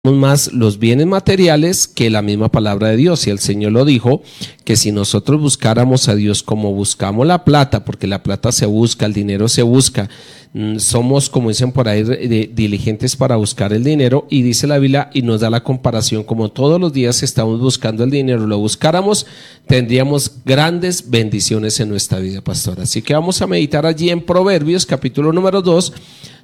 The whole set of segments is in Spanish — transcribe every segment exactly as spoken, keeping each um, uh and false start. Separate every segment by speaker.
Speaker 1: más los bienes materiales que la misma palabra de Dios. Y el Señor lo dijo, que si nosotros buscáramos a Dios como buscamos la plata, porque la plata se busca, el dinero se busca, somos, como dicen por ahí, diligentes para buscar el dinero, y dice la Biblia y nos da la comparación, como todos los días estamos buscando el dinero, lo buscáramos, tendríamos grandes bendiciones en nuestra vida, pastor. Así que vamos a meditar allí en Proverbios capítulo número dos,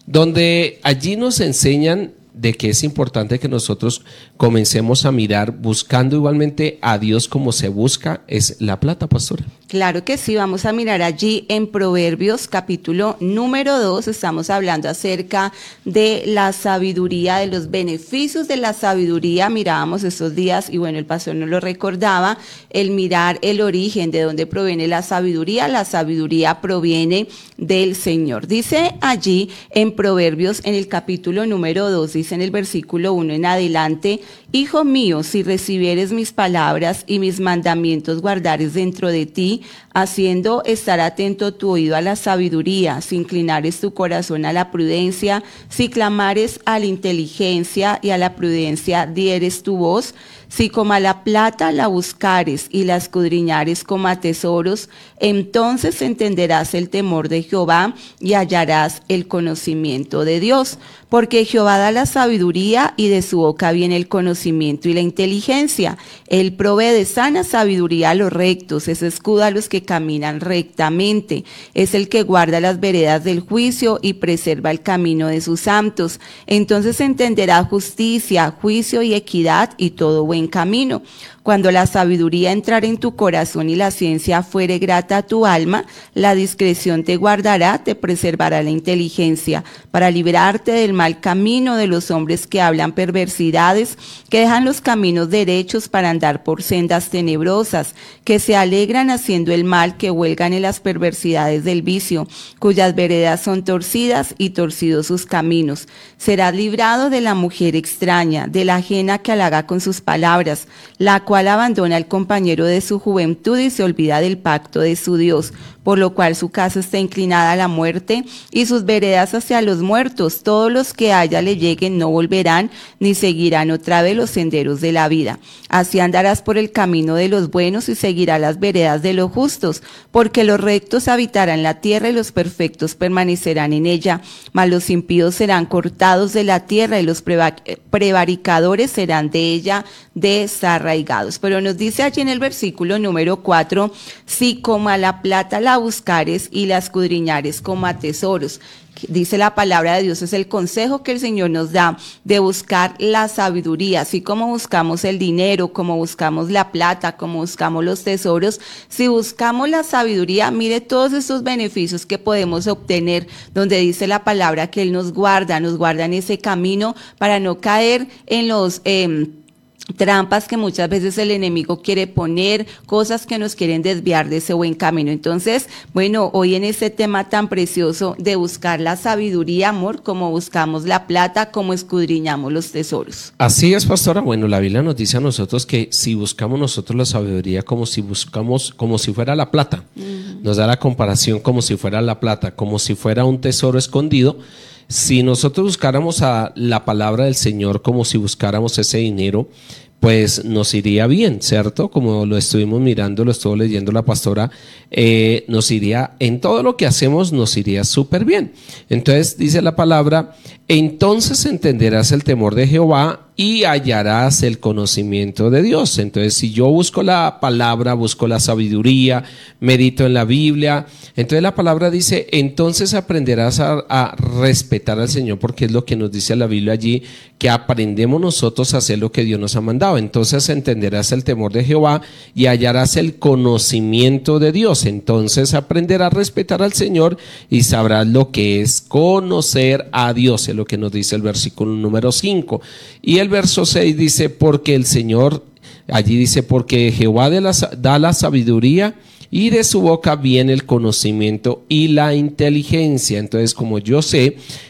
Speaker 1: donde allí nos enseñan de que es importante que nosotros comencemos a mirar buscando igualmente a Dios como se busca es la plata, pastora.
Speaker 2: Claro que sí, vamos a mirar allí en Proverbios capítulo número dos, estamos hablando acerca de la sabiduría, de los beneficios de la sabiduría. Mirábamos estos días y bueno, el pastor nos lo recordaba, el mirar el origen de dónde proviene la sabiduría. La sabiduría proviene del Señor. Dice allí en Proverbios en el capítulo número dos, dice en el versículo uno en adelante: Hijo mío, si recibieres mis palabras y mis mandamientos guardares dentro de ti, haciendo estar atento tu oído a la sabiduría, si inclinares tu corazón a la prudencia, si clamares a la inteligencia y a la prudencia dieres tu voz, si como a la plata la buscares y la escudriñares como a tesoros, entonces entenderás el temor de Jehová y hallarás el conocimiento de Dios. Porque Jehová da la sabiduría y de su boca viene el conocimiento y la inteligencia. Él provee de sana sabiduría a los rectos, es escudo a los que caminan rectamente. Es el que guarda las veredas del juicio y preserva el camino de sus santos. Entonces entenderá justicia, juicio y equidad y todo buen camino. Cuando la sabiduría entrare en tu corazón y la ciencia fuere grata a tu alma, la discreción te guardará, te preservará la inteligencia, para librarte del mal camino de los hombres que hablan perversidades, que dejan los caminos derechos para andar por sendas tenebrosas, que se alegran haciendo el mal, que huelgan en las perversidades del vicio, cuyas veredas son torcidas y torcidos sus caminos. Serás librado de la mujer extraña, de la ajena que halaga con sus palabras, la cual abandona al compañero de su juventud y se olvida del pacto de su Dios, por lo cual su casa está inclinada a la muerte y sus veredas hacia los muertos. Todos los que a ella le lleguen no volverán, ni seguirán otra vez los senderos de la vida. Así andarás por el camino de los buenos y seguirás las veredas de los justos, porque los rectos habitarán la tierra y los perfectos permanecerán en ella, mas los impíos serán cortados de la tierra y los prevaricadores serán de ella desarraigados. Pero nos dice allí en el versículo número cuatro: si como a la plata la buscares y la escudriñares como a tesoros. Dice la palabra de Dios, es el consejo que el Señor nos da de buscar la sabiduría, así como buscamos el dinero, como buscamos la plata, como buscamos los tesoros. Si buscamos la sabiduría, mire todos esos beneficios que podemos obtener, donde dice la palabra que Él nos guarda, nos guarda en ese camino para no caer en los eh, trampas que muchas veces el enemigo quiere poner, cosas que nos quieren desviar de ese buen camino. Entonces, bueno, hoy en este tema tan precioso de buscar la sabiduría, amor, como buscamos la plata, como escudriñamos los tesoros.
Speaker 1: Así es, pastora. Bueno, la Biblia nos dice a nosotros que si buscamos nosotros la sabiduría como si buscamos, como si fuera la plata, uh-huh. Nos da la comparación como si fuera la plata, como si fuera un tesoro escondido. Si nosotros buscáramos a la palabra del Señor como si buscáramos ese dinero, pues nos iría bien, ¿cierto? Como lo estuvimos mirando, lo estuvo leyendo la pastora, eh, nos iría, en todo lo que hacemos nos iría súper bien. Entonces dice la palabra: entonces entenderás el temor de Jehová y hallarás el conocimiento de Dios. Entonces, si yo busco la palabra, busco la sabiduría, medito en la Biblia, entonces la palabra dice, entonces aprenderás a, a respetar al Señor, porque es lo que nos dice la Biblia allí, que aprendemos nosotros a hacer lo que Dios nos ha mandado. Entonces entenderás el temor de Jehová y hallarás el conocimiento de Dios. Entonces aprenderás a respetar al Señor y sabrás lo que es conocer a Dios, es lo que nos dice el versículo número cinco. Y el verso seis dice, porque el Señor, allí dice, porque Jehová de la, da la sabiduría y de su boca viene el conocimiento y la inteligencia. Entonces, como yo sé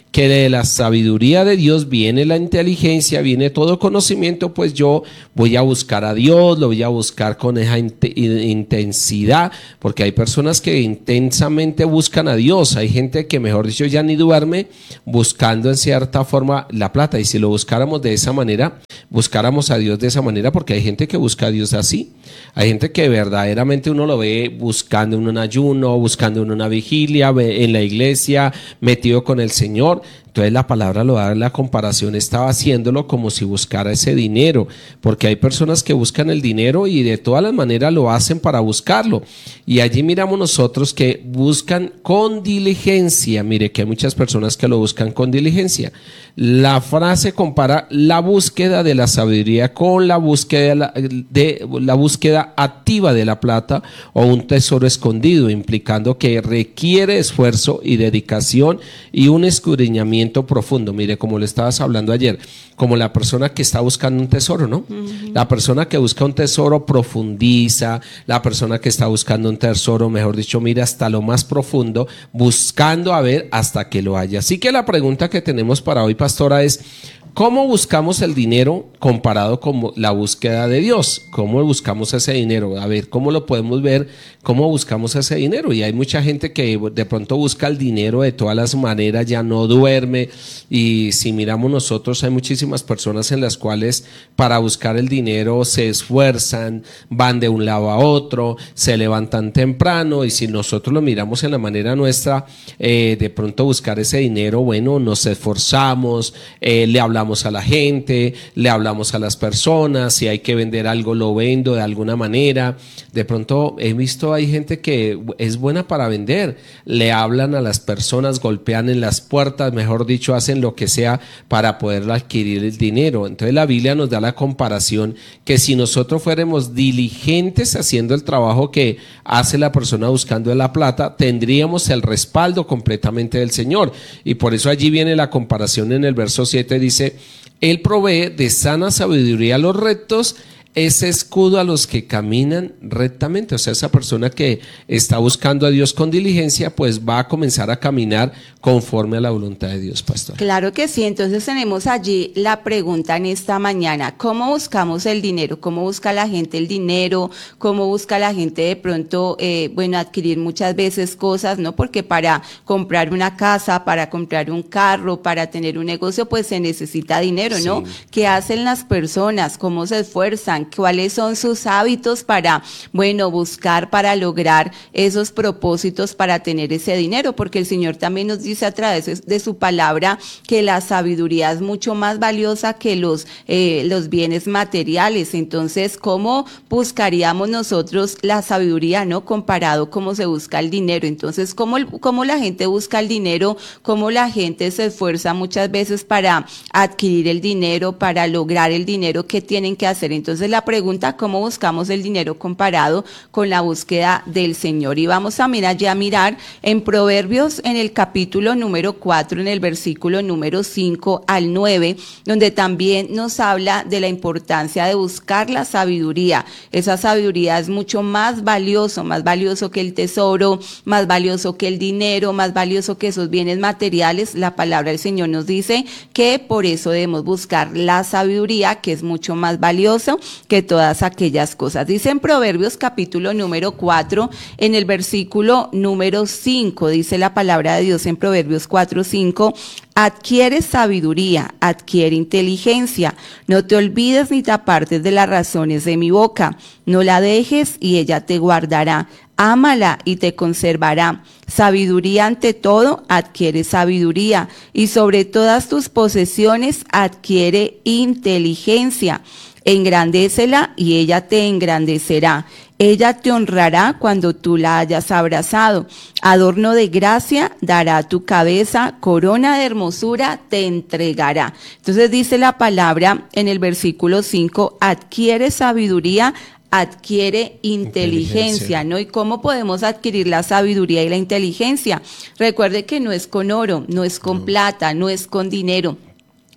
Speaker 1: que de la sabiduría de Dios viene la inteligencia, viene todo conocimiento, pues yo voy a buscar a Dios, lo voy a buscar con esa int- intensidad, porque hay personas que intensamente buscan a Dios, hay gente que mejor dicho ya ni duerme buscando en cierta forma la plata, y si lo buscáramos de esa manera, buscáramos a Dios de esa manera, porque hay gente que busca a Dios así, hay gente que verdaderamente uno lo ve buscando en un ayuno, buscando en una vigilia, en la iglesia, metido con el Señor. Entonces la palabra lo da, la comparación estaba haciéndolo como si buscara ese dinero, porque hay personas que buscan el dinero y de todas las maneras lo hacen para buscarlo, y allí miramos nosotros que buscan con diligencia. Mire que hay muchas personas que lo buscan con diligencia. La frase compara la búsqueda de la sabiduría con la búsqueda de la, de la búsqueda activa de la plata o un tesoro escondido, implicando que requiere esfuerzo y dedicación y un escudriñamiento profundo. Mire, como le estabas hablando ayer, como la persona que está buscando un tesoro, ¿no? Uh-huh. La persona que busca un tesoro profundiza, la persona que está buscando un tesoro, mejor dicho, mira hasta lo más profundo, buscando a ver hasta que lo haya. Así que la pregunta que tenemos para hoy, pastora, es: ¿cómo buscamos el dinero comparado con la búsqueda de Dios? ¿Cómo buscamos ese dinero? A ver, ¿cómo lo podemos ver? ¿Cómo buscamos ese dinero? Y hay mucha gente que de pronto busca el dinero de todas las maneras, ya no duerme. Y si miramos nosotros, hay muchísimas personas en las cuales para buscar el dinero se esfuerzan, van de un lado a otro, se levantan temprano. Y si nosotros lo miramos en la manera nuestra, eh, de pronto buscar ese dinero, bueno, nos esforzamos, eh, le hablamos a la gente, le hablamos a las personas, si hay que vender algo lo vendo de alguna manera. De pronto he visto, hay gente que es buena para vender, le hablan a las personas, golpean en las puertas, mejor dicho, hacen lo que sea para poder adquirir el dinero. Entonces la Biblia nos da la comparación que si nosotros fuéramos diligentes haciendo el trabajo que hace la persona buscando la plata, tendríamos el respaldo completamente del Señor. Y por eso allí viene la comparación en el verso siete, dice: Él provee de sana sabiduría a los rectos, ese escudo a los que caminan rectamente. O sea, esa persona que está buscando a Dios con diligencia, pues va a comenzar a caminar conforme a la voluntad de Dios, pastor.
Speaker 2: Claro que sí. Entonces tenemos allí la pregunta en esta mañana: ¿cómo buscamos el dinero? ¿Cómo busca la gente el dinero? ¿Cómo busca la gente de pronto, eh, bueno, adquirir muchas veces cosas, ¿no? Porque para comprar una casa, para comprar un carro, para tener un negocio, pues se necesita dinero, ¿no? Sí. ¿Qué hacen las personas? ¿Cómo se esfuerzan? ¿Cuáles son sus hábitos para, bueno, buscar, para lograr esos propósitos, para tener ese dinero? Porque el Señor también nos dice a través de su palabra que la sabiduría es mucho más valiosa que los, eh, los bienes materiales. Entonces, ¿cómo buscaríamos nosotros la sabiduría, no? Comparado cómo se busca el dinero. Entonces, ¿cómo, cómo la gente busca el dinero? ¿Cómo la gente se esfuerza muchas veces para adquirir el dinero, para lograr el dinero? ¿Qué tienen que hacer? Entonces, la pregunta: ¿cómo buscamos el dinero comparado con la búsqueda del Señor? Y vamos a mirar ya a mirar en Proverbios, en el capítulo número cuatro, en el versículo número cinco al nueve, donde también nos habla de la importancia de buscar la sabiduría. Esa sabiduría es mucho más valioso, más valioso que el tesoro, más valioso que el dinero, más valioso que esos bienes materiales. La palabra del Señor nos dice que por eso debemos buscar la sabiduría, que es mucho más valioso que todas aquellas cosas. Dice en Proverbios capítulo número cuatro, en el versículo número cinco, dice la palabra de Dios en Proverbios cuatro, cinco: adquiere sabiduría, adquiere inteligencia, no te olvides ni te apartes de las razones de mi boca, no la dejes y ella te guardará. Ámala y te conservará. Sabiduría ante todo, adquiere sabiduría, y sobre todas tus posesiones adquiere inteligencia. Engrandécela y ella te engrandecerá. Ella te honrará cuando tú la hayas abrazado. Adorno de gracia dará a tu cabeza, corona de hermosura te entregará. Entonces dice la palabra en el versículo cinco: adquiere sabiduría, adquiere inteligencia, inteligencia, ¿no? ¿Y cómo podemos adquirir la sabiduría y la inteligencia? Recuerde que no es con oro, no es con no. plata, no es con dinero.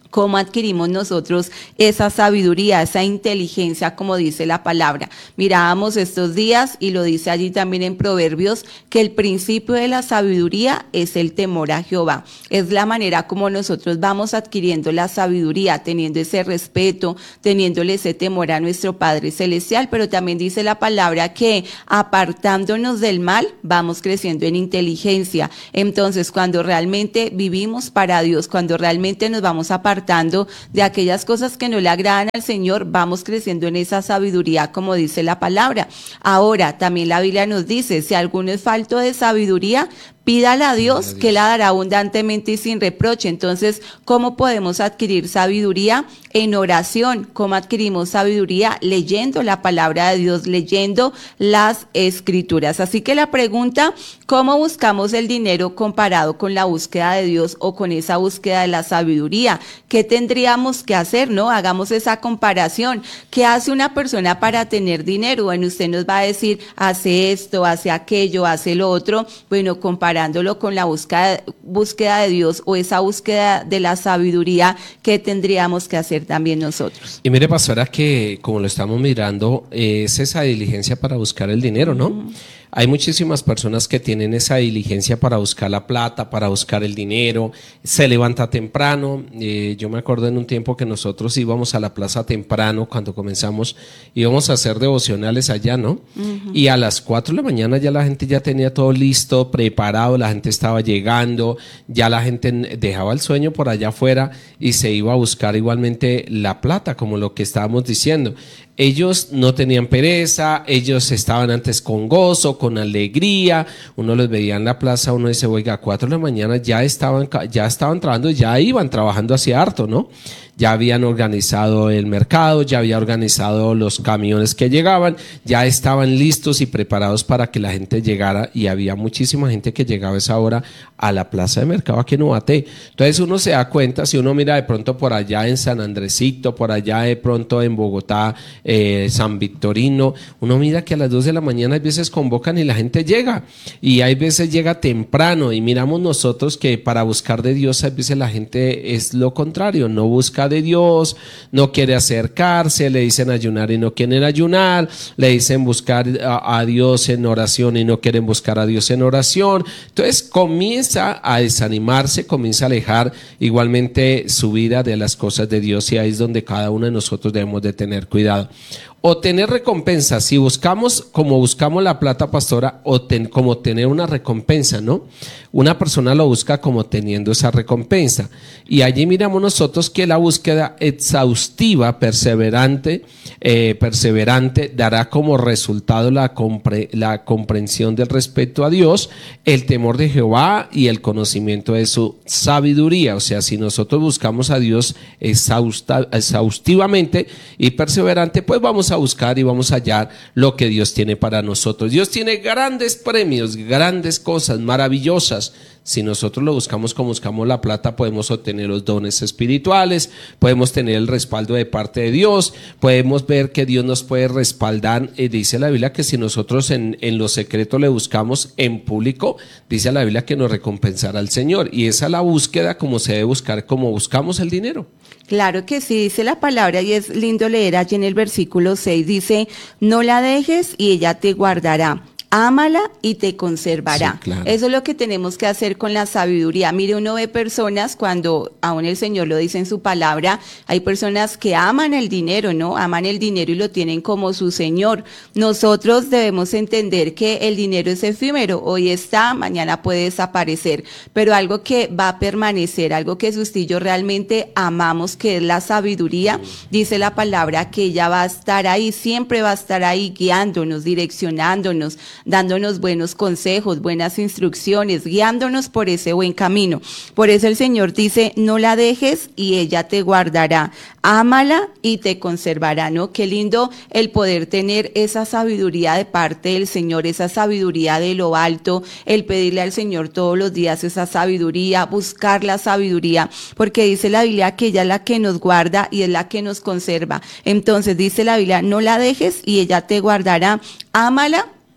Speaker 2: ¿Cómo adquirimos nosotros esa sabiduría, esa inteligencia, como dice la palabra? Mirábamos estos días, y lo dice allí también en Proverbios, que el principio de la sabiduría es el temor a Jehová. Es la manera como nosotros vamos adquiriendo la sabiduría, teniendo ese respeto, teniéndole ese temor a nuestro Padre Celestial. Pero también dice la palabra que apartándonos del mal, vamos creciendo en inteligencia. Entonces, cuando realmente vivimos para Dios, cuando realmente nos vamos apartando de aquellas cosas que no le agradan al Señor, vamos creciendo en esa sabiduría, como dice la palabra. Ahora, también la Biblia nos dice, si alguno es falto de sabiduría, pídala a Dios, Dios, que la dará abundantemente y sin reproche. Entonces, ¿cómo podemos adquirir sabiduría? En oración. ¿Cómo adquirimos sabiduría? Leyendo la palabra de Dios, leyendo las escrituras. Así que la pregunta, ¿cómo buscamos el dinero comparado con la búsqueda de Dios o con esa búsqueda de la sabiduría? ¿Qué tendríamos que hacer? No, hagamos esa comparación. ¿Qué hace una persona para tener dinero? Bueno, usted nos va a decir, hace esto, hace aquello, hace lo otro. Bueno, comparándolo con la búsqueda, búsqueda de Dios o esa búsqueda de la sabiduría, ¿qué tendríamos que hacer también nosotros?
Speaker 1: Y mire, pastora, que como lo estamos mirando, es esa diligencia para buscar el dinero, ¿no? Uh-huh. Hay muchísimas personas que tienen esa diligencia para buscar la plata, para buscar el dinero, se levanta temprano. Eh, yo me acuerdo en un tiempo que nosotros íbamos a la plaza temprano, cuando comenzamos, íbamos a hacer devocionales allá, ¿no? Uh-huh. Y a las cuatro de la mañana ya la gente ya tenía todo listo, preparado, la gente estaba llegando, ya la gente dejaba el sueño por allá afuera y se iba a buscar igualmente la plata, como lo que estábamos diciendo. Ellos no tenían pereza, ellos estaban antes con gozo, con alegría. Uno los veía en la plaza, uno dice, oiga, a cuatro de la mañana ya estaban, ya estaban trabajando, ya iban trabajando hacia harto, ¿no? Ya habían organizado el mercado, ya había organizado los camiones que llegaban, ya estaban listos y preparados para que la gente llegara, y había muchísima gente que llegaba a esa hora a la plaza de mercado aquí en Ubaté. Entonces uno se da cuenta, si uno mira de pronto por allá en San Andresito, por allá de pronto en Bogotá, eh, San Victorino, uno mira que a las dos de la mañana hay veces convocan y la gente llega, y hay veces llega temprano, y miramos nosotros que para buscar de Dios a veces la gente es lo contrario, no busca de Dios, no quiere acercarse, le dicen ayunar y no quieren ayunar, le dicen buscar a, a Dios en oración y no quieren buscar a Dios en oración. Entonces comienza a desanimarse, comienza a alejar igualmente su vida de las cosas de Dios, y ahí es donde cada uno de nosotros debemos de tener cuidado. O tener recompensa, si buscamos como buscamos la plata, pastora, o ten, como tener una recompensa, ¿no? Una persona lo busca como teniendo esa recompensa, y allí miramos nosotros que la búsqueda exhaustiva, perseverante, eh, perseverante dará como resultado la, compre, la comprensión del respeto a Dios, el temor de Jehová y el conocimiento de su sabiduría. O sea, si nosotros buscamos a Dios exhausta, exhaustivamente y perseverante, pues vamos a buscar y vamos a hallar lo que Dios tiene para nosotros. Dios tiene grandes premios, grandes cosas maravillosas. Si nosotros lo buscamos como buscamos la plata, podemos obtener los dones espirituales, podemos tener el respaldo de parte de Dios, podemos ver que Dios nos puede respaldar. Eh, dice la Biblia que si nosotros en, en lo secreto le buscamos en público, dice la Biblia que nos recompensará el Señor, y esa es la búsqueda como se debe buscar, como buscamos el dinero.
Speaker 2: Claro que sí, dice la palabra, y es lindo leer allí en el versículo seis, dice, no la dejes y ella te guardará. Ámala y te conservará. Sí, claro. Eso es lo que tenemos que hacer con la sabiduría. Mire, uno ve personas, cuando aún el Señor lo dice en su palabra, hay personas que aman el dinero, ¿no? Aman el dinero y lo tienen como su Señor. Nosotros debemos entender que el dinero es efímero. Hoy está, mañana puede desaparecer, pero algo que va a permanecer, algo que usted y yo realmente amamos, que es la sabiduría, dice la palabra que ella va a estar ahí, siempre va a estar ahí guiándonos, direccionándonos, dándonos buenos consejos, buenas instrucciones, guiándonos por ese buen camino. Por eso el Señor dice, no la dejes y ella te guardará, ámala y te conservará, ¿no? Qué lindo el poder tener esa sabiduría de parte del Señor, esa sabiduría de lo alto, el pedirle al Señor todos los días esa sabiduría, buscar la sabiduría, porque dice la Biblia que ella es la que nos guarda y es la que nos conserva. Entonces dice la Biblia, no la dejes y ella te guardará, ámala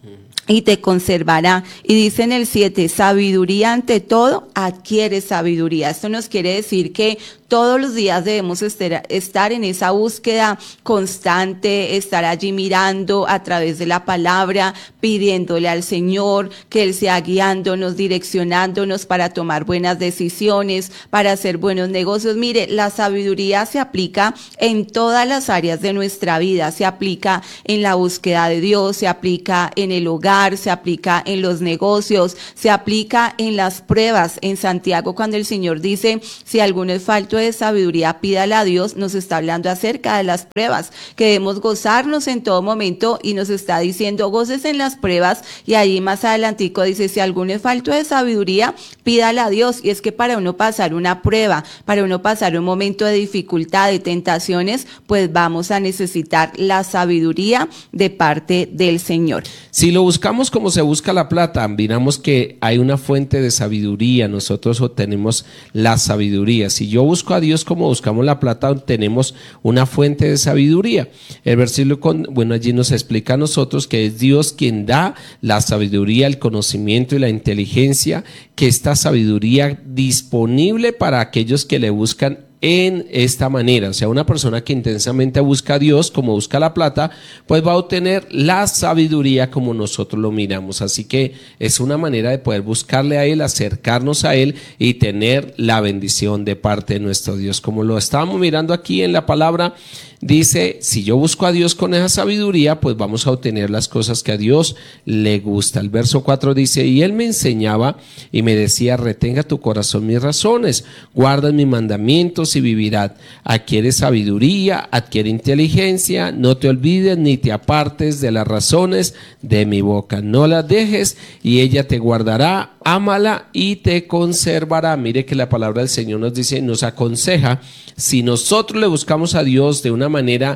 Speaker 2: y te conservará. Y dice en el siete, sabiduría ante todo, adquiere sabiduría. Esto nos quiere decir que todos los días debemos estar en esa búsqueda constante, estar allí mirando a través de la palabra, pidiéndole al Señor que Él sea guiándonos, direccionándonos para tomar buenas decisiones, para hacer buenos negocios. Mire, la sabiduría se aplica en todas las áreas de nuestra vida, se aplica en la búsqueda de Dios, se aplica en el hogar, se aplica en los negocios, se aplica en las pruebas. En Santiago, cuando el Señor dice, si alguno es falto de sabiduría, pídala a Dios, nos está hablando acerca de las pruebas, que debemos gozarnos en todo momento, y nos está diciendo, goces en las pruebas, y ahí más adelantico dice, si alguno es falto de sabiduría, pídala a Dios. Y es que para uno pasar una prueba, para uno pasar un momento de dificultad, de tentaciones, pues vamos a necesitar la sabiduría de parte del Señor.
Speaker 1: Si lo buscamos como se busca la plata, miramos que hay una fuente de sabiduría, nosotros obtenemos la sabiduría. Si yo busco a Dios como buscamos la plata, obtenemos una fuente de sabiduría. El versículo, con, bueno, allí nos explica a nosotros que es Dios quien da la sabiduría, el conocimiento y la inteligencia, que esta sabiduría disponible para aquellos que le buscan en esta manera. O sea, una persona que intensamente busca a Dios como busca la plata, pues va a obtener la sabiduría como nosotros lo miramos. Así que es una manera de poder buscarle a Él, acercarnos a Él y tener la bendición de parte de nuestro Dios. Como lo estábamos mirando aquí en la palabra, dice, si yo busco a Dios con esa sabiduría, pues vamos a obtener las cosas que a Dios le gusta. El verso cuatro dice, y Él me enseñaba y me decía, retenga tu corazón mis razones, guarda mis mandamientos y vivirás. Adquiere sabiduría, adquiere inteligencia, no te olvides ni te apartes de las razones de mi boca. No las dejes y ella te guardará, ámala y te conservará. Mire que la palabra del Señor nos dice, nos aconseja, si nosotros le buscamos a Dios de una manera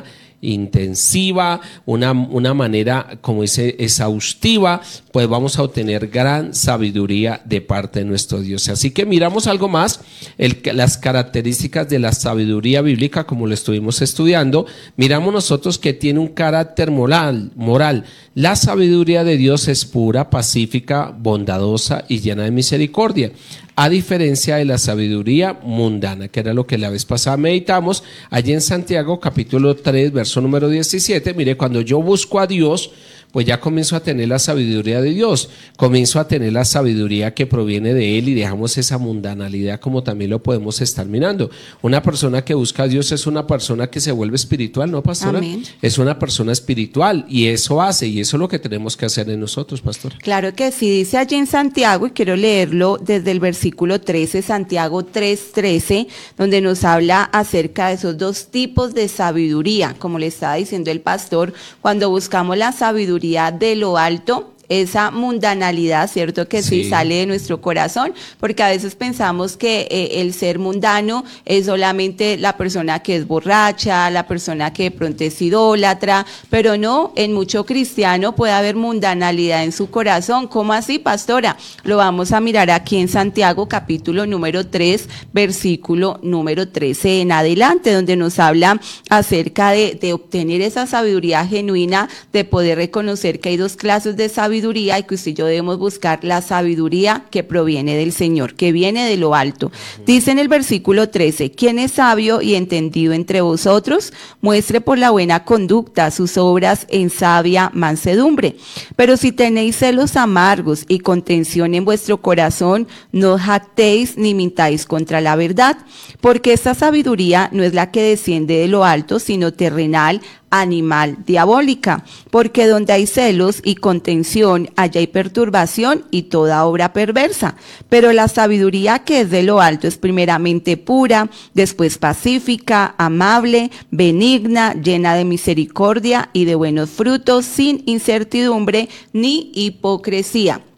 Speaker 1: intensiva, una, una manera, como dice, exhaustiva, pues vamos a obtener gran sabiduría de parte de nuestro Dios. Así que miramos algo más, el, las características de la sabiduría bíblica, como lo estuvimos estudiando. Miramos nosotros que tiene un carácter moral, moral. La sabiduría de Dios es pura, pacífica, bondadosa y llena de misericordia, a diferencia de la sabiduría mundana, que era lo que la vez pasada meditamos, allí en Santiago capítulo tres, verso número diecisiete. Mire, cuando yo busco a Dios, pues ya comienzo a tener la sabiduría de Dios, comienzo a tener la sabiduría que proviene de Él y dejamos esa mundanalidad, como también lo podemos estar mirando. Una persona que busca a Dios es una persona que se vuelve espiritual, ¿no, pastora?
Speaker 2: Amén.
Speaker 1: Es una persona espiritual y eso hace, y eso es lo que tenemos que hacer en nosotros, pastora.
Speaker 2: Claro que sí, dice allí en Santiago, y quiero leerlo desde el versículo trece, Santiago tres, trece, donde nos habla acerca de esos dos tipos de sabiduría, como le estaba diciendo el pastor, cuando buscamos la sabiduría de lo alto, esa mundanalidad, ¿cierto? Que sí. sí sale de nuestro corazón, porque a veces pensamos que eh, el ser mundano es solamente la persona que es borracha, la persona que de pronto es idólatra, pero no, en mucho cristiano puede haber mundanalidad en su corazón. ¿Cómo así, pastora? Lo vamos a mirar aquí en Santiago, capítulo número tres, versículo número trece en adelante, donde nos habla acerca de, de obtener esa sabiduría genuina, de poder reconocer que hay dos clases de sabiduría, y que usted y yo debemos buscar la sabiduría que proviene del Señor, que viene de lo alto. Dice en el versículo trece, ¿quién es sabio y entendido entre vosotros? Muestre por la buena conducta sus obras en sabia mansedumbre. Pero si tenéis celos amargos y contención en vuestro corazón, no jactéis ni mintáis contra la verdad, porque esta sabiduría no es la que desciende de lo alto, sino terrenal, animal, diabólica, porque donde hay celos y contención, allá hay perturbación y toda obra perversa. Pero la sabiduría que es de lo alto es primeramente pura, después pacífica, amable, benigna, llena de misericordia y de buenos frutos, sin incertidumbre ni hipocresía.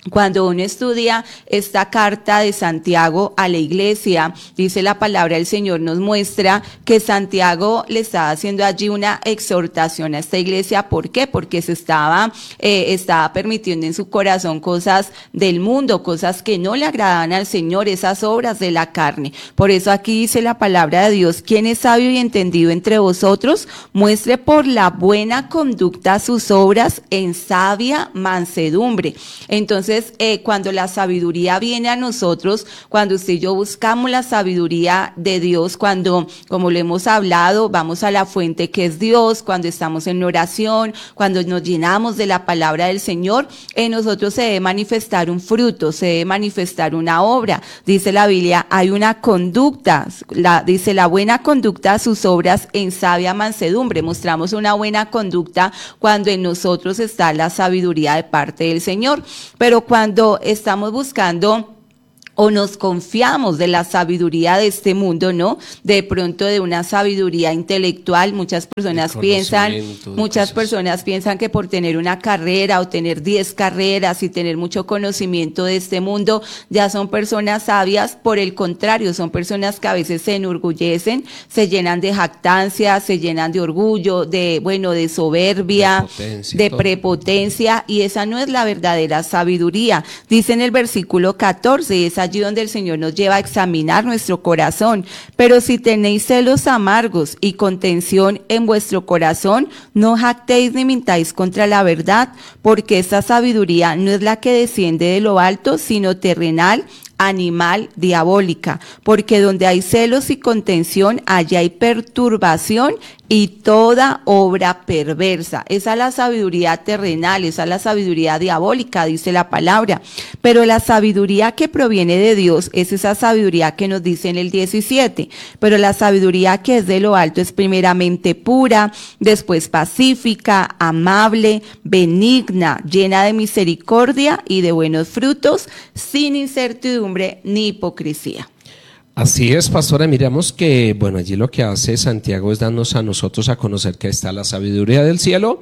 Speaker 2: Cuando uno estudia esta carta de Santiago a la iglesia, dice la palabra del Señor, nos muestra que Santiago le estaba haciendo allí una exhortación a esta iglesia. ¿Por qué? Porque se estaba, eh, estaba permitiendo en su corazón cosas del mundo, cosas que no le agradaban al Señor, esas obras de la carne. Por eso aquí dice la palabra de Dios: ¿quién es sabio y entendido entre vosotros? Muestre por la buena conducta sus obras en sabia mansedumbre. Entonces, Eh, cuando la sabiduría viene a nosotros, cuando usted y yo buscamos la sabiduría de Dios, cuando, como lo hemos hablado, vamos a la fuente que es Dios, cuando estamos en oración, cuando nos llenamos de la palabra del Señor, en nosotros se debe manifestar un fruto, se debe manifestar una obra. Dice la Biblia, hay una conducta, la, dice la buena conducta, sus obras en sabia mansedumbre. Mostramos una buena conducta cuando en nosotros está la sabiduría de parte del Señor. Pero cuando estamos buscando o nos confiamos de la sabiduría de este mundo, ¿no? De pronto de una sabiduría intelectual, muchas personas piensan, muchas personas piensan que por tener una carrera o tener diez carreras y tener mucho conocimiento de este mundo, ya son personas sabias. Por el contrario, son personas que a veces se enorgullecen, se llenan de jactancia, se llenan de orgullo, de, bueno, de soberbia, prepotencia, de prepotencia, y esa no es la verdadera sabiduría. Dice en el versículo catorce, esa allí donde el Señor nos lleva a examinar nuestro corazón. Pero si tenéis celos amargos y contención en vuestro corazón, no jactéis ni mintáis contra la verdad, porque esta sabiduría no es la que desciende de lo alto, sino terrenal, animal, diabólica. Porque donde hay celos y contención, allá hay perturbación y toda obra perversa. Esa es la sabiduría terrenal, esa es la sabiduría diabólica, dice la palabra. Pero la sabiduría que proviene de Dios es esa sabiduría que nos dice en el diecisiete. Pero la sabiduría que es de lo alto es primeramente pura, después pacífica, amable, benigna, llena de misericordia y de buenos frutos, sin incertidumbre ni hipocresía.
Speaker 1: Así es, pastora. Miramos que, bueno, allí lo que hace Santiago es darnos a nosotros a conocer que está la sabiduría del cielo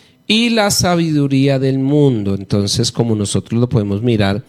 Speaker 1: y la sabiduría del mundo. Entonces, como nosotros lo podemos mirar,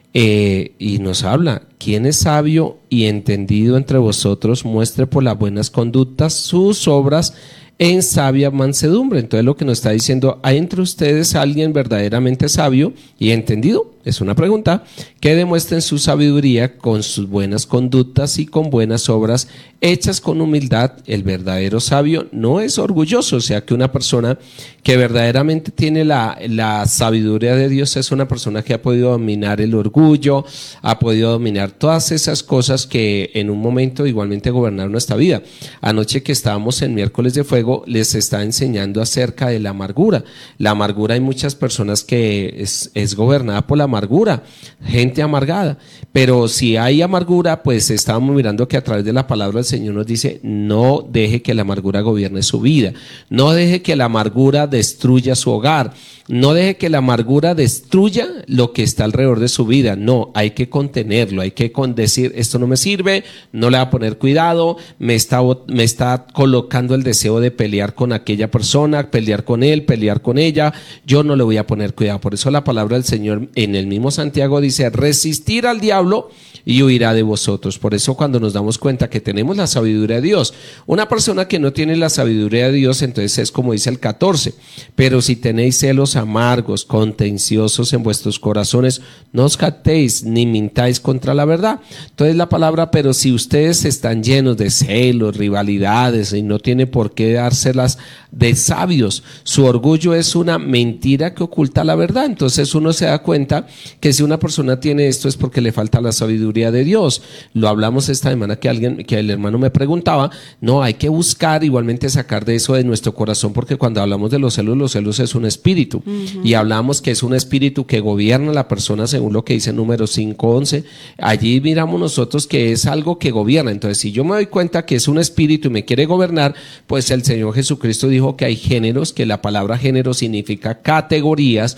Speaker 1: eh, y nos habla, ¿quién es sabio y entendido entre vosotros? Muestre por las buenas conductas sus obras en sabia mansedumbre. Entonces lo que nos está diciendo, ¿hay entre ustedes alguien verdaderamente sabio y entendido? Es una pregunta. Que demuestren su sabiduría con sus buenas conductas y con buenas obras hechas con humildad. El verdadero sabio no es orgulloso, o sea que una persona que verdaderamente tiene la, la sabiduría de Dios es una persona que ha podido dominar el orgullo, ha podido dominar todas esas cosas que en un momento igualmente gobernaron nuestra vida. Anoche que estábamos en miércoles de fuego, les está enseñando acerca de la amargura. La amargura, hay muchas personas que es, es gobernada por la amargura, gente amargada, pero si hay amargura, pues estábamos mirando que a través de la palabra del Señor nos dice, no deje que la amargura gobierne su vida, no deje que la amargura destruya su hogar, no deje que la amargura destruya lo que está alrededor de su vida. No, hay que contenerlo, hay que con decir, esto no me sirve, no le voy a poner cuidado, me está, me está colocando el deseo de pelear con aquella persona, pelear con él, pelear con ella, yo no le voy a poner cuidado. Por eso la palabra del Señor en el mismo Santiago dice, resistir al diablo y huirá de vosotros. Por eso cuando nos damos cuenta que tenemos la sabiduría de Dios, una persona que no tiene la sabiduría de Dios, entonces es como dice el catorce, pero si tenéis celos amargos, contenciosos en vuestros corazones, no os jactéis ni mintáis contra la verdad. Entonces la palabra, pero si ustedes están llenos de celos, rivalidades y no tiene por qué dárselas de sabios, su orgullo es una mentira que oculta la verdad. Entonces uno se da cuenta que si una persona tiene esto es porque le falta la sabiduría de Dios. Lo hablamos esta semana que alguien, que el hermano me preguntaba, no, hay que buscar igualmente sacar de eso de nuestro corazón, porque cuando hablamos de los celos, los celos es un espíritu. Uh-huh. Y hablamos que es un espíritu que gobierna a la persona según lo que dice número cinco once. Allí miramos nosotros que es algo que gobierna. Entonces si yo me doy cuenta que es un espíritu y me quiere gobernar, pues el Señor Jesucristo dijo que hay géneros, que la palabra género significa categorías,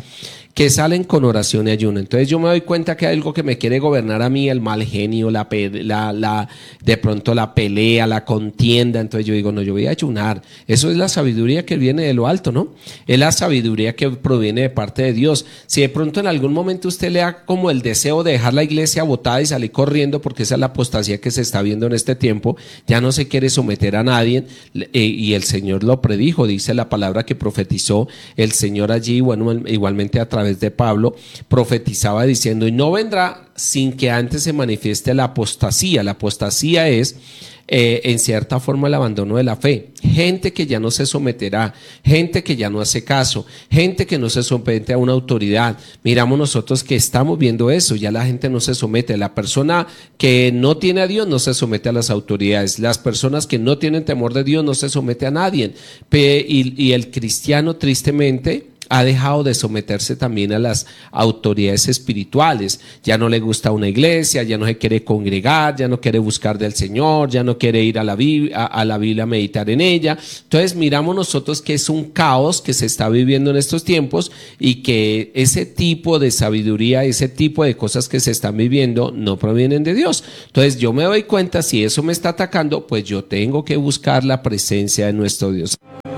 Speaker 1: que salen con oración y ayuno. Entonces yo me doy cuenta que hay algo que me quiere gobernar a mí, el mal genio, la, la, la, de pronto la pelea, la contienda. Entonces yo digo, no, yo voy a ayunar. Eso es la sabiduría que viene de lo alto, ¿no? Es la sabiduría que proviene de parte de Dios. Si de pronto en algún momento usted le da como el deseo de dejar la iglesia botada y salir corriendo, porque esa es la apostasía que se está viendo en este tiempo, ya no se quiere someter a nadie, eh, y el Señor lo predijo, dice la palabra que profetizó el Señor allí, bueno, igualmente a través de Pablo, profetizaba diciendo, y no vendrá sin que antes se manifieste la apostasía. La apostasía es Eh, en cierta forma el abandono de la fe, gente que ya no se someterá, gente que ya no hace caso, gente que no se somete a una autoridad. Miramos nosotros que estamos viendo eso, ya la gente no se somete, la persona que no tiene a Dios no se somete a las autoridades, las personas que no tienen temor de Dios no se somete a nadie, Pe- y, y el cristiano tristemente ha dejado de someterse también a las autoridades espirituales. Ya no le gusta una iglesia, ya no se quiere congregar, ya no quiere buscar del Señor, ya no quiere ir a la Biblia, a, a la Biblia a meditar en ella. Entonces miramos nosotros que es un caos que se está viviendo en estos tiempos y que ese tipo de sabiduría, ese tipo de cosas que se están viviendo no provienen de Dios. Entonces yo me doy cuenta, si eso me está atacando, pues yo tengo que buscar la presencia de nuestro Dios.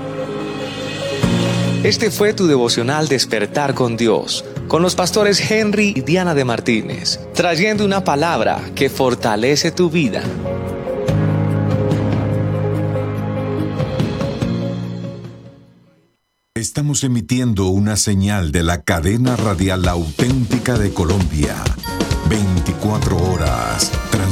Speaker 3: Este fue tu devocional Despertar con Dios, con los pastores Henry y Diana de Martínez, trayendo una palabra que fortalece tu vida.
Speaker 4: Estamos emitiendo una señal de la cadena radial auténtica de Colombia. veinticuatro horas,